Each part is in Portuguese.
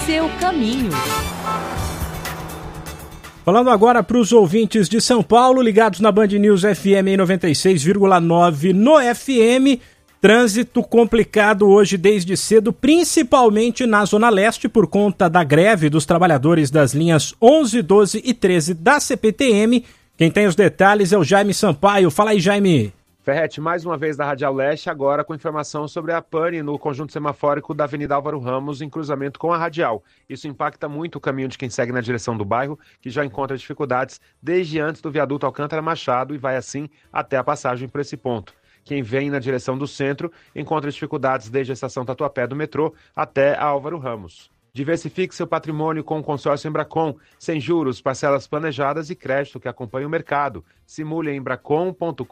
Seu caminho. Falando agora para os ouvintes de São Paulo, ligados na Band News FM em 96,9 no FM. Trânsito complicado hoje desde cedo, principalmente na Zona Leste, por conta da greve dos trabalhadores das linhas 11, 12 e 13 da CPTM. Quem tem os detalhes é o Jaime Sampaio. Fala aí, Jaime. Ferretti, mais uma vez da Radial Leste, agora com informação sobre a pane no conjunto semafórico da Avenida Álvaro Ramos, em cruzamento com a Radial. Isso impacta muito o caminho de quem segue na direção do bairro, que já encontra dificuldades desde antes do viaduto Alcântara Machado e vai assim até a passagem por esse ponto. Quem vem na direção do centro encontra dificuldades desde a estação Tatuapé do metrô até a Álvaro Ramos. Diversifique seu patrimônio com o consórcio Embracon, sem juros, parcelas planejadas e crédito que acompanha o mercado. Simule em embracon.com.br.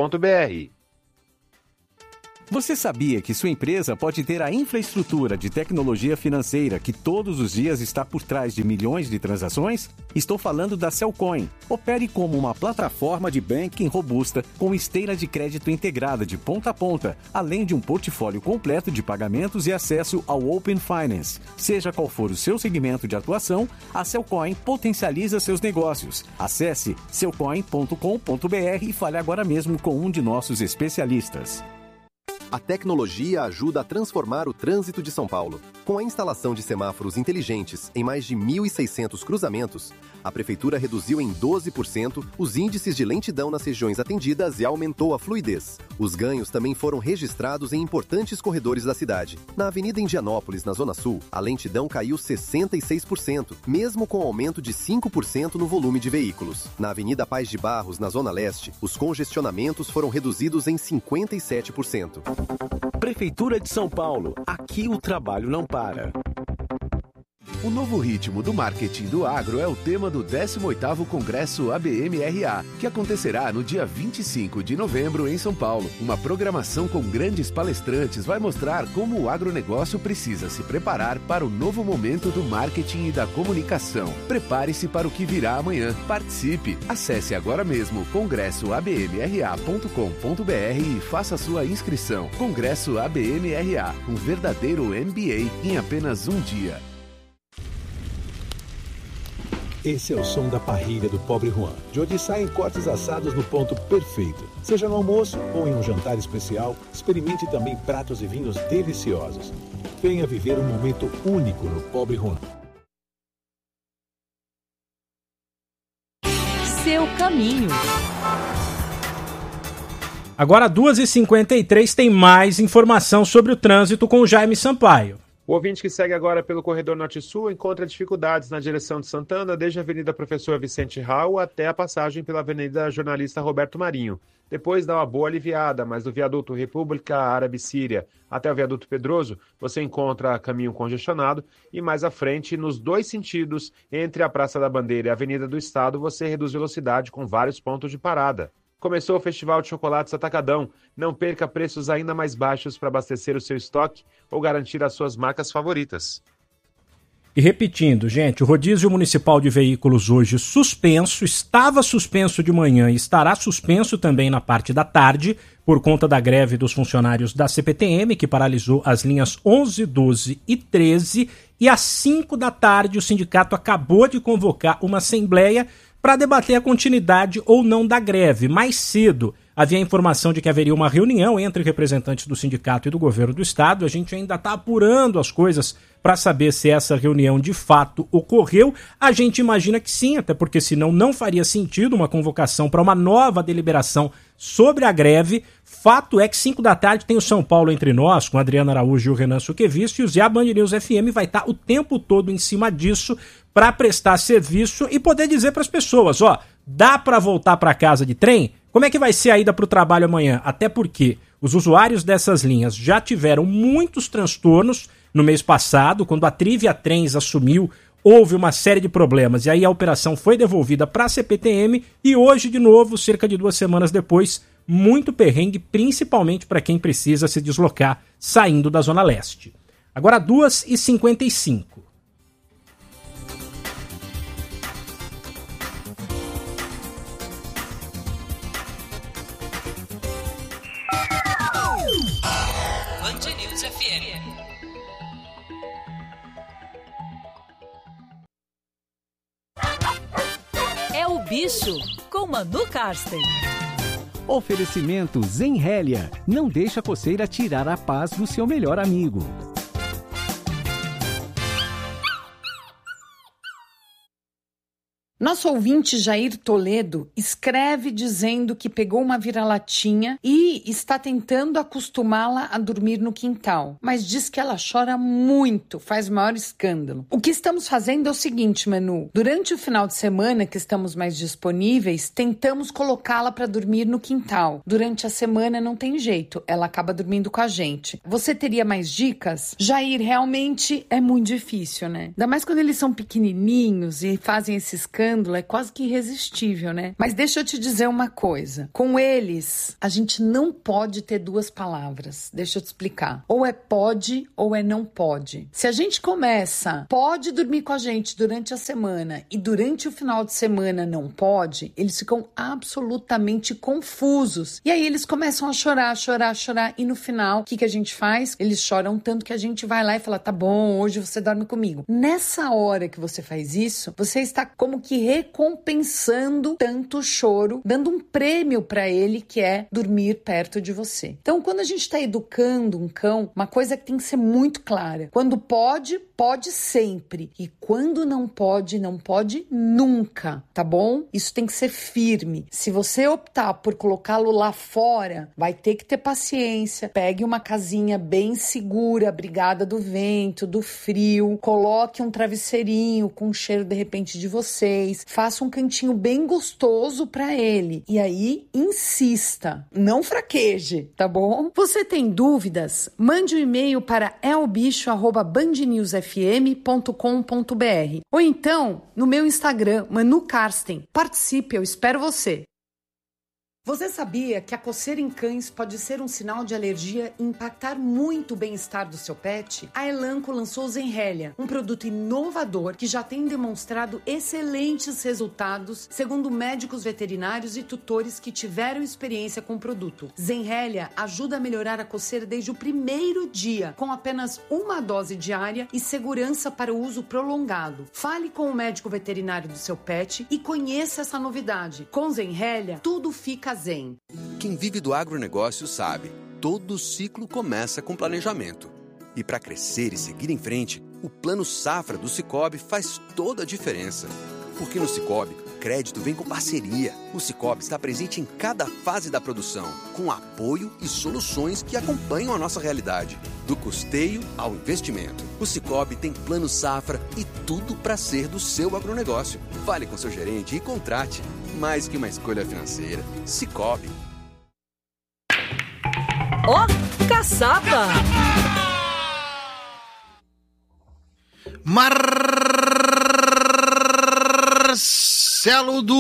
Você sabia que sua empresa pode ter a infraestrutura de tecnologia financeira que todos os dias está por trás de milhões de transações? Estou falando da Cellcoin. Opere como uma plataforma de banking robusta com esteira de crédito integrada de ponta a ponta, além de um portfólio completo de pagamentos e acesso ao Open Finance. Seja qual for o seu segmento de atuação, a Cellcoin potencializa seus negócios. Acesse cellcoin.com.br e fale agora mesmo com um de nossos especialistas. A tecnologia ajuda a transformar o trânsito de São Paulo. Com a instalação de semáforos inteligentes em mais de 1.600 cruzamentos, a Prefeitura reduziu em 12% os índices de lentidão nas regiões atendidas e aumentou a fluidez. Os ganhos também foram registrados em importantes corredores da cidade. Na Avenida Indianópolis, na Zona Sul, a lentidão caiu 66%, mesmo com aumento de 5% no volume de veículos. Na Avenida Paz de Barros, na Zona Leste, os congestionamentos foram reduzidos em 57%. Prefeitura de São Paulo. Aqui o trabalho não para. O novo ritmo do marketing do agro é o tema do 18º Congresso ABM-RA, que acontecerá no dia 25 de novembro em São Paulo. Uma programação com grandes palestrantes vai mostrar como o agronegócio precisa se preparar para o novo momento do marketing e da comunicação. Prepare-se para o que virá amanhã. Participe! Acesse agora mesmo congressoabmra.com.br e faça sua inscrição. Congresso ABM-RA, um verdadeiro MBA em apenas um dia. Esse é o som da parrilha do Pobre Juan, de onde saem cortes assados no ponto perfeito. Seja no almoço ou em um jantar especial, experimente também pratos e vinhos deliciosos. Venha viver um momento único no Pobre Juan. Seu caminho. Agora, 2h53, tem mais informação sobre o trânsito com o Jaime Sampaio. O ouvinte que segue agora pelo corredor Norte-Sul encontra dificuldades na direção de Santana, desde a Avenida Professor Vicente Raul até a passagem pela Avenida Jornalista Roberto Marinho. Depois dá uma boa aliviada, mas do viaduto República Árabe-Síria até o viaduto Pedroso, você encontra caminho congestionado e mais à frente, nos dois sentidos, entre a Praça da Bandeira e a Avenida do Estado, você reduz velocidade com vários pontos de parada. Começou o Festival de Chocolates Atacadão. Não perca preços ainda mais baixos para abastecer o seu estoque ou garantir as suas marcas favoritas. E repetindo, gente, o rodízio municipal de veículos hoje suspenso, estava suspenso de manhã e estará suspenso também na parte da tarde, por conta da greve dos funcionários da CPTM, que paralisou as linhas 11, 12 e 13, e às 5 da tarde o sindicato acabou de convocar uma assembleia para debater a continuidade ou não da greve. Mais cedo havia a informação de que haveria uma reunião entre representantes do sindicato e do governo do estado. A gente ainda está apurando as coisas para saber se essa reunião de fato ocorreu. A gente imagina que sim, até porque senão não faria sentido uma convocação para uma nova deliberação sobre a greve. Fato é que 5 da tarde tem o São Paulo Entre Nós, com a Adriana Araújo e o Renan Suquevicius, e a Band News FM vai estar o tempo todo em cima disso para prestar serviço e poder dizer para as pessoas, ó, dá para voltar para casa de trem? Como é que vai ser a ida para o trabalho amanhã? Até porque os usuários dessas linhas já tiveram muitos transtornos no mês passado, quando a Trivia Trens assumiu, houve uma série de problemas e aí a operação foi devolvida para a CPTM e hoje, de novo, cerca de 2 semanas depois, muito perrengue, principalmente para quem precisa se deslocar saindo da Zona Leste. Agora 2h55. É o Bicho, com Manu Karsten. Oferecimento Zenrélia. Não deixa a coceira tirar a paz do seu melhor amigo. Nosso ouvinte Jair Toledo escreve dizendo que pegou uma vira-latinha e está tentando acostumá-la a dormir no quintal, mas diz que ela chora muito, faz maior escândalo. O que estamos fazendo é o seguinte, Manu, durante o final de semana que estamos mais disponíveis, tentamos colocá-la para dormir no quintal. Durante a semana não tem jeito, ela acaba dormindo com a gente. Você teria mais dicas? Jair, realmente é muito difícil, né? Ainda mais quando eles são pequenininhos e fazem esse escândalo, é quase que irresistível, né? Mas deixa eu te dizer uma coisa. Com eles, a gente não pode ter duas palavras. Deixa eu te explicar. Ou é pode ou é não pode. Se a gente começa, pode dormir com a gente durante a semana e durante o final de semana não pode, eles ficam absolutamente confusos. E aí eles começam a chorar. E no final, o que a gente faz? Eles choram tanto que a gente vai lá e fala, tá bom, hoje você dorme comigo. Nessa hora que você faz isso, você está como que recompensando tanto choro, dando um prêmio para ele, que é dormir perto de você. Então, quando a gente está educando um cão, uma coisa que tem que ser muito clara. Quando pode, pode sempre. E quando não pode nunca, tá bom? Isso tem que ser firme. Se você optar por colocá-lo lá fora, vai ter que ter paciência. Pegue uma casinha bem segura, abrigada do vento, do frio. Coloque um travesseirinho com cheiro, de repente, de vocês. Faça um cantinho bem gostoso para ele. E aí, insista. Não fraqueje, tá bom? Você tem dúvidas? Mande um e-mail para elbicho@bandnewsfm.com.br ou então no meu Instagram, Manu Karsten. Participe, eu espero você. Você sabia que a coceira em cães pode ser um sinal de alergia e impactar muito o bem-estar do seu pet? A Elanco lançou o Zenrélia, um produto inovador que já tem demonstrado excelentes resultados, segundo médicos veterinários e tutores que tiveram experiência com o produto. Zenrélia ajuda a melhorar a coceira desde o primeiro dia, com apenas uma dose diária e segurança para o uso prolongado. Fale com o médico veterinário do seu pet e conheça essa novidade. Com Zenrélia, tudo fica zen. Quem vive do agronegócio sabe, todo ciclo começa com planejamento. E para crescer e seguir em frente, o Plano Safra do Sicoob faz toda a diferença. Porque no Sicoob, crédito vem com parceria. O Sicoob está presente em cada fase da produção, com apoio e soluções que acompanham a nossa realidade. Do custeio ao investimento. O Sicoob tem Plano Safra e tudo para ser do seu agronegócio. Fale com seu gerente e contrate. Mais que uma escolha financeira. Sicoob. Ó, caçapa! Marcelo do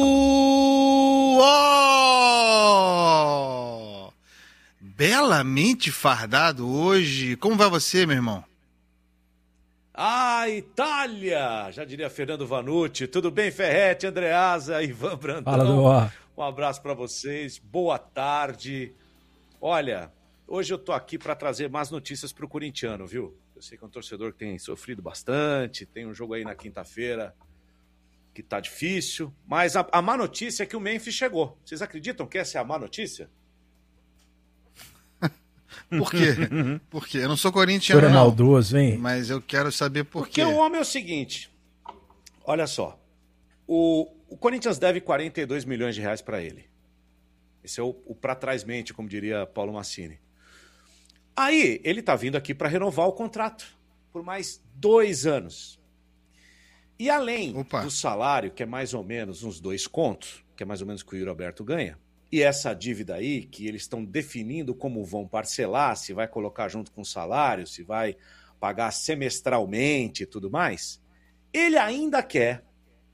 belamente fardado hoje. Como vai você, meu irmão? Ah, Itália! Já diria Fernando Vanucci. Tudo bem, Ferretti, Andreasa, Ivan Brandão? Fala, Duó. Um abraço para vocês. Boa tarde. Olha, hoje eu tô aqui para trazer mais notícias pro corintiano, viu? Eu sei que é um torcedor que tem sofrido bastante, tem um jogo aí na quinta-feira que tá difícil, mas a má notícia é que o Memphis chegou. Vocês acreditam que essa é a má notícia? Por quê? Por quê? Eu não sou corintiano, não. Maldoso, hein? Mas eu quero saber por quê. Porque o homem é o seguinte, olha só, o Corinthians deve 42 milhões de reais para ele. Esse é o pra trás mente, como diria Paulo Massini. Aí, ele tá vindo aqui para renovar o contrato por mais 2 anos. E além do salário, que é mais ou menos uns 2 contos, que é mais ou menos o que o Yuri Alberto ganha, e essa dívida aí, que eles estão definindo como vão parcelar, se vai colocar junto com o salário, se vai pagar semestralmente e tudo mais, ele ainda quer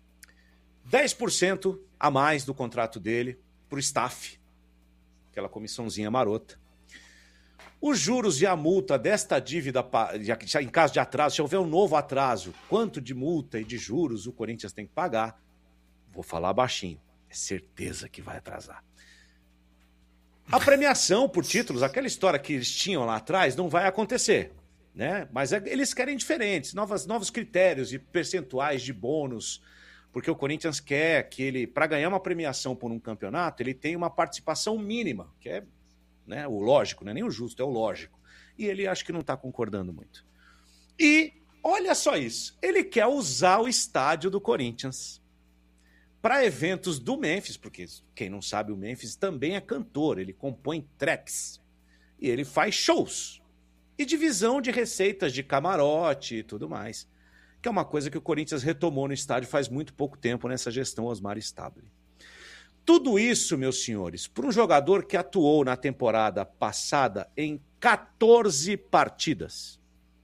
10% a mais do contrato dele pro staff, aquela comissãozinha marota. Os juros e a multa desta dívida, em caso de atraso, se houver um novo atraso, quanto de multa e de juros o Corinthians tem que pagar? Vou falar baixinho, é certeza que vai atrasar. A premiação por títulos, aquela história que eles tinham lá atrás, não vai acontecer, né? Mas eles querem diferentes, novos critérios e percentuais de bônus porque o Corinthians quer que ele, para ganhar uma premiação por um campeonato, ele tenha uma participação mínima, que é, né, o lógico, não é nem o justo, é o lógico. E ele acho que não está concordando muito. E olha só isso, ele quer usar o estádio do Corinthians para eventos do Memphis, porque quem não sabe, o Memphis também é cantor, ele compõe tracks e ele faz shows e divisão de receitas de camarote e tudo mais, que é uma coisa que o Corinthians retomou no estádio faz muito pouco tempo nessa gestão Osmar Stabile. Tudo isso, meus senhores, para um jogador que atuou na temporada passada em 14 partidas.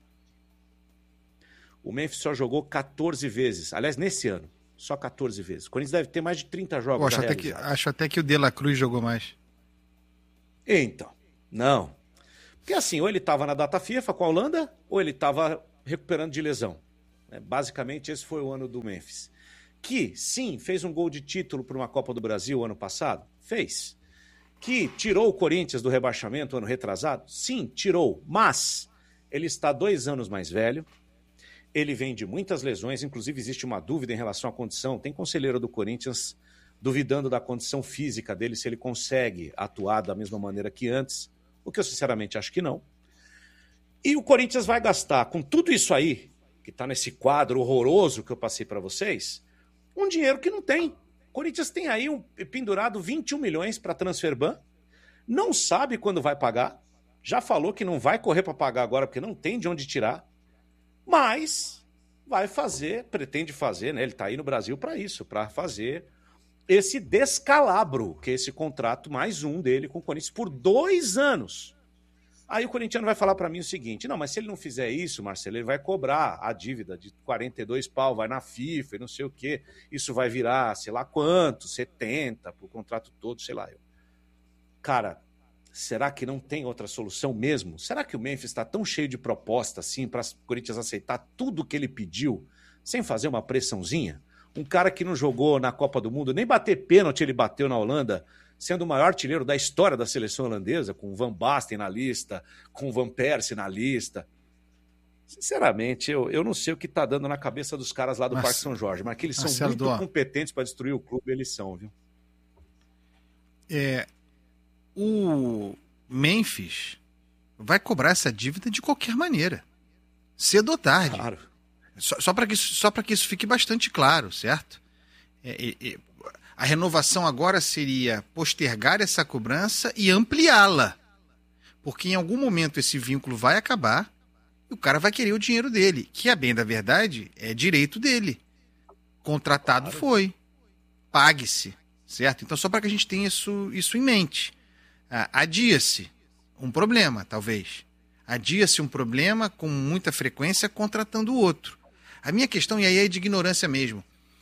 O Memphis só jogou 14 vezes, aliás, nesse ano. Só 14 vezes. O Corinthians deve ter mais de 30 jogos. Acho até que o De La Cruz jogou mais. Então, não. Porque assim, ou ele estava na data FIFA com a Holanda, ou ele estava recuperando de lesão. Basicamente, esse foi o ano do Memphis. Que, sim, fez um gol de título para uma Copa do Brasil ano passado? Fez. Que tirou o Corinthians do rebaixamento ano retrasado? Sim, tirou. Mas ele está 2 anos mais velho. Ele vem de muitas lesões, inclusive existe uma dúvida em relação à condição. Tem conselheiro do Corinthians duvidando da condição física dele, se ele consegue atuar da mesma maneira que antes, o que eu sinceramente acho que não. E o Corinthians vai gastar com tudo isso aí, que está nesse quadro horroroso que eu passei para vocês, um dinheiro que não tem. O Corinthians tem aí pendurado 21 milhões para transferban, não sabe quando vai pagar, já falou que não vai correr para pagar agora porque não tem de onde tirar, mas vai fazer, pretende fazer, né? Ele está aí no Brasil para isso, para fazer esse descalabro, que é esse contrato, mais um dele com o Corinthians, por 2 anos. Aí o corintiano vai falar para mim o seguinte, não, mas se ele não fizer isso, Marcelo, ele vai cobrar a dívida de 42 pau, vai na FIFA e não sei o quê, isso vai virar, sei lá quanto, 70 pro contrato todo, sei lá. Cara, será que não tem outra solução mesmo? Será que o Memphis está tão cheio de proposta assim para o Corinthians aceitar tudo que ele pediu sem fazer uma pressãozinha? Um cara que não jogou na Copa do Mundo, nem bater pênalti ele bateu na Holanda, sendo o maior artilheiro da história da seleção holandesa, com o Van Basten na lista, com o Van Persie na lista. Sinceramente, eu não sei o que está dando na cabeça dos caras lá do Parque São Jorge, mas que eles são muito competentes para destruir o clube, eles são, viu? O Memphis vai cobrar essa dívida de qualquer maneira, cedo ou tarde. Claro. Só para que isso fique bastante claro, certo? A renovação agora seria postergar essa cobrança e ampliá-la, porque em algum momento esse vínculo vai acabar e o cara vai querer o dinheiro dele, que, a bem da verdade, é direito dele. Contratado foi. Pague-se, certo? Então, só para que a gente tenha isso em mente. Adia-se um problema, talvez. Adia-se um problema com muita frequência contratando o outro. A minha questão, e aí é de ignorância mesmo,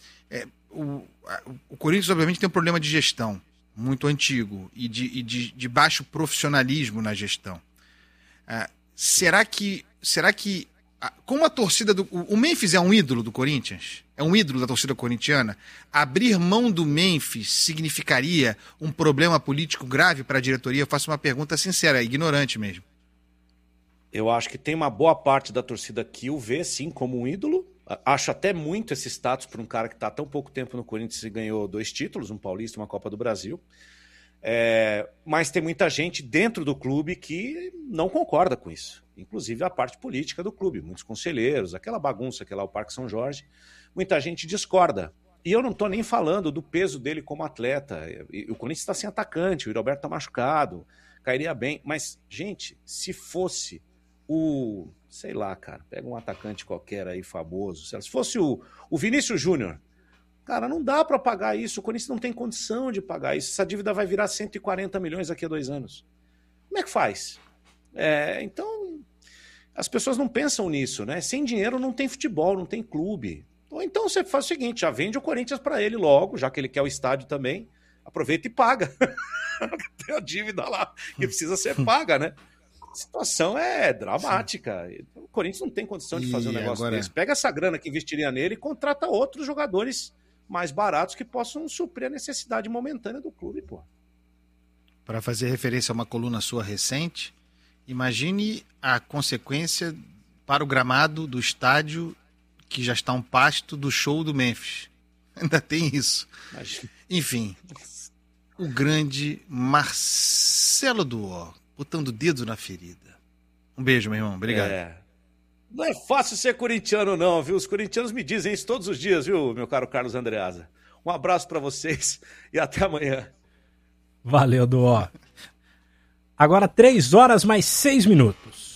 o Corinthians obviamente tem um problema de gestão muito antigo e de baixo profissionalismo na gestão. Será que como a torcida o Memphis é um ídolo do Corinthians? É um ídolo da torcida corintiana? Abrir mão do Memphis significaria um problema político grave para a diretoria? Eu faço uma pergunta sincera, ignorante mesmo. Eu acho que tem uma boa parte da torcida que o vê, sim, como um ídolo. Acho até muito esse status para um cara que está há tão pouco tempo no Corinthians e ganhou 2 títulos, um Paulista e uma Copa do Brasil. Mas tem muita gente dentro do clube que não concorda com isso. Inclusive a parte política do clube, muitos conselheiros, aquela bagunça que é lá o Parque São Jorge. Muita gente discorda. E eu não estou nem falando do peso dele como atleta. O Corinthians está sem atacante, o Roberto está machucado, cairia bem. Mas, gente, se fosse sei lá, cara, pega um atacante qualquer aí famoso, se fosse o Vinícius Júnior, cara, não dá para pagar isso, o Corinthians não tem condição de pagar isso, essa dívida vai virar 140 milhões daqui a 2 anos. Como é que faz? Então, as pessoas não pensam nisso, né? Sem dinheiro não tem futebol, não tem clube. Ou então você faz o seguinte, já vende o Corinthians para ele logo, já que ele quer o estádio também, aproveita e paga. Tem a dívida lá, que precisa ser paga, né? A situação é dramática. Sim. O Corinthians não tem condição de fazer um negócio desse. Pega essa grana que investiria nele e contrata outros jogadores mais baratos que possam suprir a necessidade momentânea do clube, pô. Para fazer referência a uma coluna sua recente, imagine a consequência para o gramado do estádio que já está um pasto do show do Memphis. Ainda tem isso. Enfim, o grande Marcelo Duó, botando o dedo na ferida. Um beijo, meu irmão. Obrigado. Não é fácil ser corintiano, não, viu? Os corintianos me dizem isso todos os dias, viu, meu caro Carlos Andreasa? Um abraço para vocês e até amanhã. Valeu, Duó. Agora 3 horas mais 6 minutos.